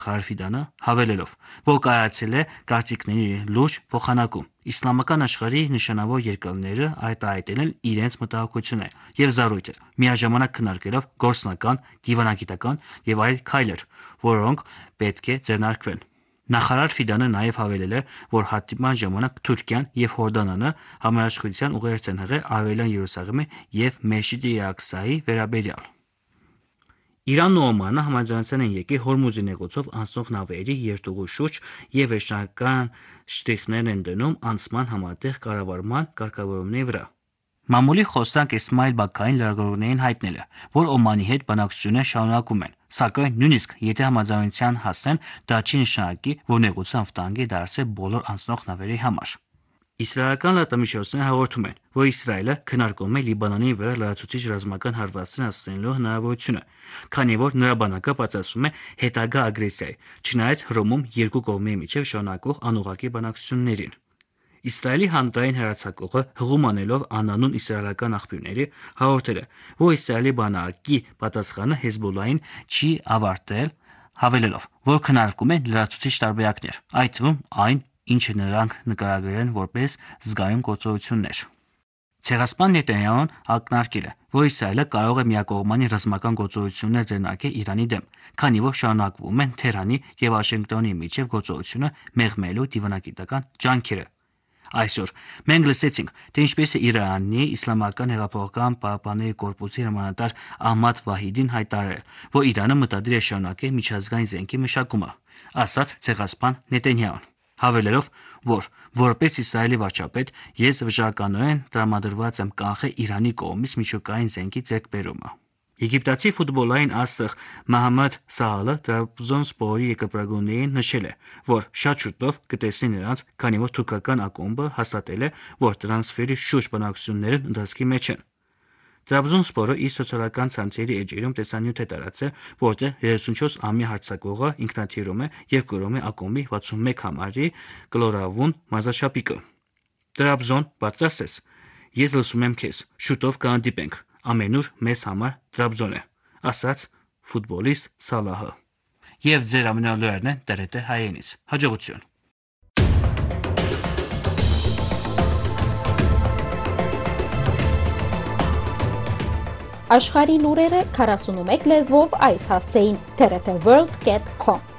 Խարֆիդանը հավելելով, որ կայացել է կարծիքների լուրջ փոխանակում։ Իսլամական աշխարհի նշանավոր երկրները արտահայտել են իրենց մտահոգությունը եւ զառույթը, միաժամանակ քննարկելով գործնական, դիվանագիտական եւ այլ քայլեր, որոնք պետք է ձեռնարկվեն։ Նախարար Ֆիդանը նաև հավելել է, որ հանդիպման ժամանակ Թուրքիան եւ Հորդանանը համաշխարհության ուղերձ են հղել Արևելյան Երուսաղեմի եւ Մեշիդի Ակսայի վերաբերյալ։ Իրանն ու Օմանը համաձայնության են եկել Հորմուզի նեղուցով անցնող նավերի երթուղու շուրջ եւ վերջնական շտրիխներ են դնում անցման համատեղ կառավարման կարգավորումների վրա։ Մամուլի խոսնակ Իսմայիլ Բաքային լրագրողներին հայտնել է, որ Օմանի հետ բանակցությունները շարունակում են, սակայն նույնիսկ եթե համաձայնության հասնեն, դա չի նշանակի, որ նեղուցը անվտանգ է դարձել բոլոր անցնող նավերի համար։ Իսրայելական լրատվամիջոցները հաղորդում են, որ Իսրայելը քննարկում է Լիբանանի վրա լրացուցիչ ռազմական հարվածներ հասցնելու հնարավորությունը, քանի որ նրա բանակը պատրաստվում է հետագա ագրեսիայի, չնայած Հռոմում երկու կողմերի միջև շարունակվող անուղղակի բանակցություններին։ Իսրայելի հանրային հեռարձակողը հղում անելով անանուն իսրայելական աղբյուրների հաղորդել է, որ Իսրայելի բանակի պատասխանը Հեզբոլլահին չի ավարտել, հավելելով, որ քննարկում են լրացուցիչ տարբերակներ, այդ թվում այն, ինչը նրանք նկարագրել են որպես զգայուն գործողություններ։ Ցեղասպան Նեթանյահուն ակնարկել է, որ Իսրայելը կարող է միակողմանի ռազմական գործողություններ ձեռնարկել Իրանի դեմ, քանի որ շարունակվում են Թեհրանի եւ Վաշինգտոնի միջև գործողությունը մեղմելու դիվանագիտական ջանքերը։ Այսօր մենք լսեցինք, թե ինչպես է Իրանի Իսլամական հեղափոխական պահապանների կորպուսի հրամանատար Ահմադ Վահիդին հայտարարել, որ Իրանը մտադիր է շարունակել միջազգային զենքի մշակումը, ասաց ցեղասպան Նեթանյահուն, հավելելով, որ որպես Իսրայելի վարչապետ ես վճռականորեն տրամադրված եմ կանխել Իրանի կողմից միջուկային զենքի ձեռքբերումը։ Եգիպտացի ֆուտբոլային աստղ Մոհամմեդ Սալահը Տրաբզոնսպորի եկեղեցիներին նշել է, որ շատ շուտով կտեսնի նրանց, քանի որ թուրքական ակումբը հաստատել է, որ տրանսֆերի շուրջ բանակցություններն ընթացքի մեջ են։ Տրաբզոնսպորը իր սոցիալական ցանցերի էջերում տեսանյութ է տարածել, որտեղ 34-ամյա հարձակվողը ինքնաթիռում է եւ կրում է ակումբի 61 համարի կլորավուն մարզաչափիկը։ Տրաբզոն, պատրաստ ես։ Ես լսում եմ քեզ։ Շուտով կհանդիպենք։ Ամենուր մեզ համար Տրաբզոն է, ասաց ֆուտբոլիստ Սալահը։ Եվ ձեր ամենալուրերն են ՏՐՏ հայերենից։ Հաջողություն։ Աշխարհի լուրերը 41 լեզվով այս հասցեին TRT World.com